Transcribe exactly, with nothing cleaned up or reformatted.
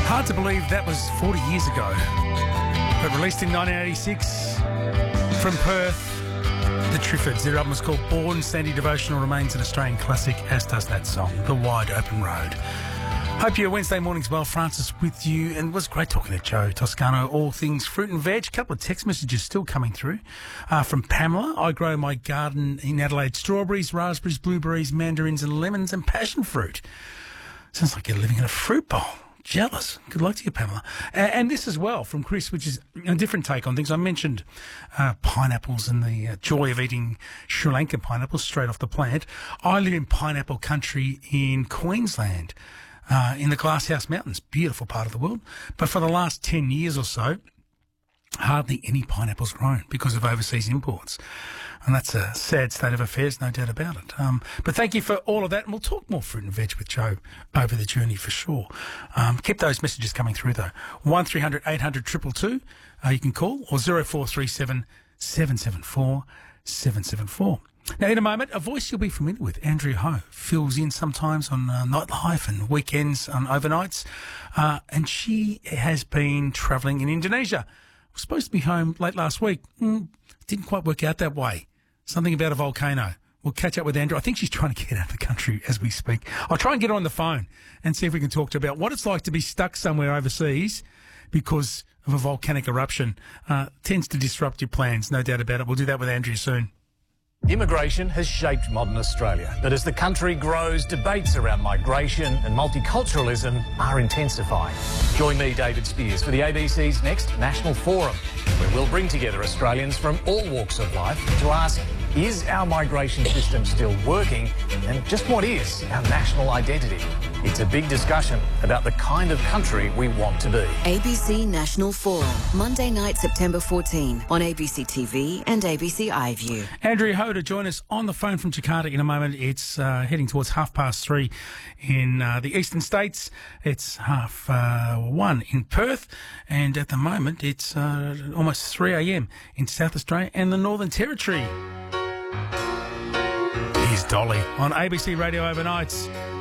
Hard to believe that was forty years ago. But released in nineteen eighty-six from Perth, the Triffids. Their album was called Born. Sandy Devotional remains an Australian classic, as does that song, The Wide Open Road. Hope your Wednesday morning's well. Francis with you, and it was great talking to Joe Toscano, all things fruit and veg. A couple of text messages still coming through uh, from Pamela. I grow my garden in Adelaide. Strawberries, raspberries, blueberries, mandarins and lemons and passion fruit. Sounds like you're living in a fruit bowl. Jealous. Good luck to you, Pamela. And, and this as well from Chris, which is a different take on things. I mentioned uh, pineapples and the uh, joy of eating Sri Lankan pineapples straight off the plant. I live in pineapple country in Queensland, uh, in the Glasshouse Mountains. Beautiful part of the world. But for the last ten years or so, hardly any pineapples grown because of overseas imports. And that's a sad state of affairs, no doubt about it. Um, but thank you for all of that, and we'll talk more fruit and veg with Joe over the journey for sure. Um, keep those messages coming through, though. one three hundred eight hundred two two two, uh, you can call, or zero four three seven seven seven four seven seven four. Now, in a moment, a voice you'll be familiar with, Andrea Ho, fills in sometimes on uh, nightlife and weekends and overnights, uh, and she has been travelling in Indonesia. Was supposed to be home late last week. Mm, didn't quite work out that way. Something about a volcano. We'll catch up with Andrew. I think she's trying to get out of the country as we speak. I'll try and get her on the phone and see if we can talk to her about what it's like to be stuck somewhere overseas because of a volcanic eruption. Uh, tends to disrupt your plans, no doubt about it. We'll do that with Andrea soon. Immigration has shaped modern Australia, but as the country grows, debates around migration and multiculturalism are intensifying. Join me, David Spears, for the A B C's next National Forum, where we'll bring together Australians from all walks of life to ask, is our migration system still working, and just what is our national identity? It's a big discussion about the kind of country we want to be. A B C National Forum, Monday night, September fourteenth, on A B C T V and A B C iView. Andrea Ho to join us on the phone from Jakarta in a moment. It's uh, heading towards half past three in uh, the eastern states. It's half uh, one in Perth, and at the moment it's uh, almost three a.m. in South Australia and the Northern Territory. Here's Dolly on A B C Radio Overnights.